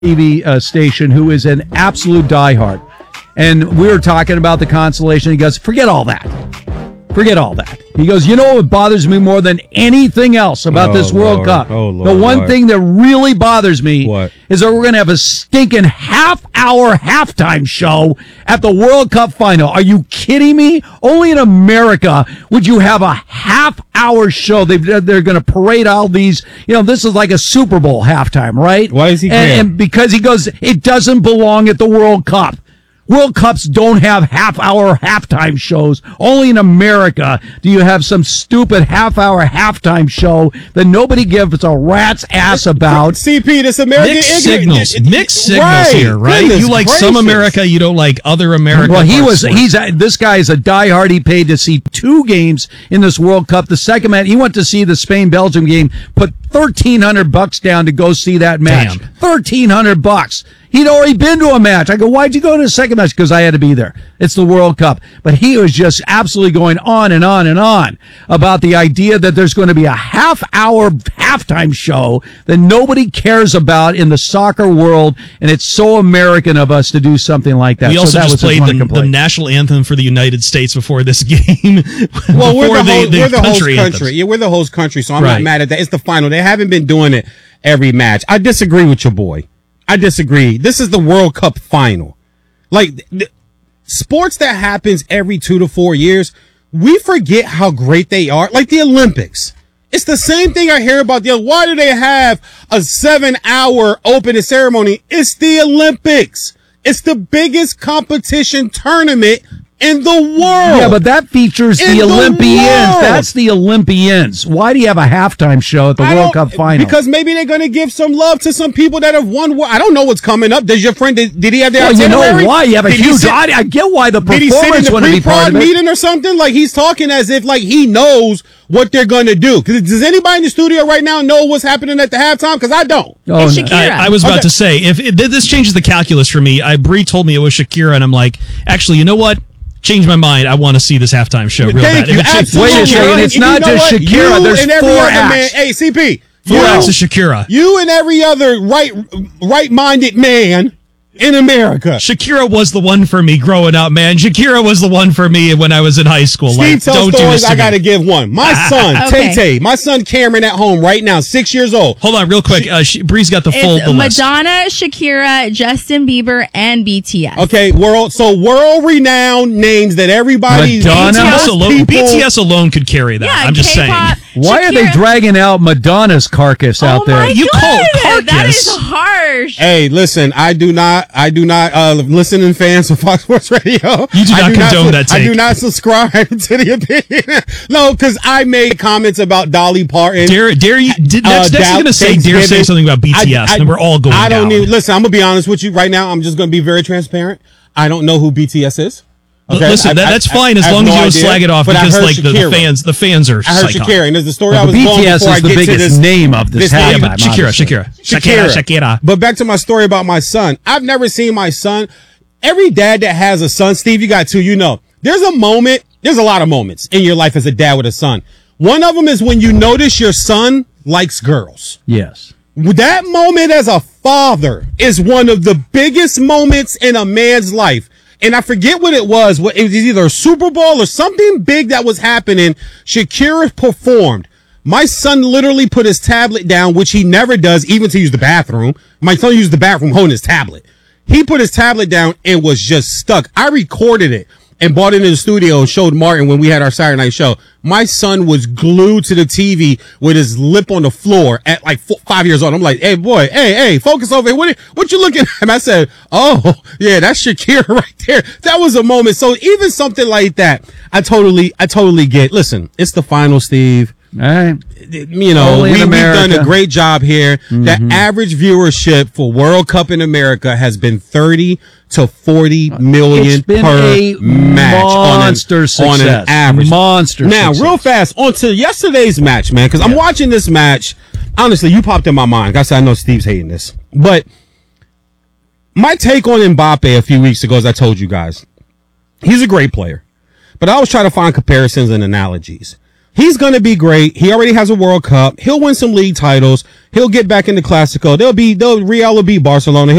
TV station who is an absolute diehard. And we were talking about the consolation. He goes, forget all that. Forget all that. He goes, you know what bothers me more than anything else about this World Cup? The one thing that really bothers me is that we're going to have a stinking half-hour halftime show at the World Cup final. Are you kidding me? Only in America would you have a half-hour show. They're going to parade all these. You know, this is like a Super Bowl halftime, right? Why is he and because he goes, it doesn't belong at the World Cup. World Cups don't have half-hour halftime shows. Only in America do you have some stupid half-hour halftime show that nobody gives a rat's ass about. CP, this American mixed signals here, right? You like some America, you don't like other America. Well, this guy is a diehard. He paid to see 2 games in this World Cup. The second match, he went to see the Spain-Belgium game, put $1,300 down to go see that match. Damn. $1,300. He'd already been to a match. I go, why'd you go to the second match? Because I had to be there. It's the World Cup. But he was just absolutely going on and on and on about the idea that there's going to be a half-hour halftime show that nobody cares about in the soccer world, and it's so American of us to do something like that. We also just played the national anthem for the United States before this game. Well, we're the host country. Yeah, we're the host country, so I'm not mad at that. It's the final. They haven't been doing it every match. I disagree with your boy. I disagree. This is the World Cup final. Like, sports that happens every 2 to 4 years, we forget how great they are. Like the Olympics. It's the same thing I hear about why do they have a 7-hour opening ceremony? It's the Olympics. It's the biggest competition tournament in the world. Yeah, but that features the Olympians. That's the Olympians. Why do you have a halftime show at the World Cup final? Because maybe they're going to give some love to some people that have won. I don't know what's coming up. Does your friend, did he have their itinerary? You know why? You have a huge audience. I get why the performance wouldn't be part of it. Meeting or something? Like, he's talking as if like he knows what they're going to do. Does anybody in the studio right now know what's happening at the halftime? Because I don't. It's Shakira. I was about to say, if this changes the calculus for me. Bree told me it was Shakira, and I'm like, actually, you know what? Change my mind. I want to see this halftime show real bad. Wait a second. It's not just Shakira. There's 4 acts. Hey, CP. 4 acts of Shakira. You and every other right-minded man in America. Shakira was the one for me growing up, man. Shakira was the one for me when I was in high school. Steve tells stories. I got to give one. My son, Tay-Tay, my son Cameron at home right now, 6 years old. Hold on, real quick. Bree's got the full list. Madonna, Shakira, Justin Bieber, and BTS. Okay, world-renowned names that everybody... BTS alone could carry that. Yeah, I'm just saying. Why are they dragging out Madonna's carcass out there? You call it carcass? That is harsh. Hey, listen, I do not listening fans of Fox Sports Radio. You do not condone that take. I do not subscribe to the opinion. No, because I made comments about Dolly Parton. Dare you? Next you're going to say something about BTS, and we're all going down. I don't need. Listen, I'm going to be honest with you right now. I'm just going to be very transparent. I don't know who BTS is. Okay? Listen, that's fine as long as you don't slag it off because like the fans are. I heard Shakira, and there's the story I was going before I get to this. BTS is the biggest name of this halftime. Shakira. But back to my story about my son. I've never seen my son. Every dad that has a son, Steve, you got 2. You know, there's a moment. There's a lot of moments in your life as a dad with a son. One of them is when you notice your son likes girls. Yes. That moment as a father is one of the biggest moments in a man's life. And I forget what it was. It was either a Super Bowl or something big that was happening. Shakira performed. My son literally put his tablet down, which he never does, even to use the bathroom. My son used the bathroom holding his tablet. He put his tablet down and was just stuck. I recorded it and brought it into the studio and showed Martin when we had our Saturday night show. My son was glued to the TV with his lip on the floor at like 5 years old. I'm like, hey, boy, hey, focus over here. What you looking at? And I said, oh, yeah, that's Shakira right there. That was a moment. So even something like that, I totally get. Listen, it's the final, Steve. All right. You know, we've done a great job here. Mm-hmm. The average viewership for World Cup in America has been 30 to 40 million per match on an average. Now, real fast, on to yesterday's match, man, because I'm watching this match. Honestly, you popped in my mind. I said, I know Steve's hating this. But my take on Mbappe a few weeks ago, as I told you guys, he's a great player. But I always try to find comparisons and analogies. He's going to be great. He already has a World Cup. He'll win some league titles. He'll get back into Classico. Real will beat Barcelona.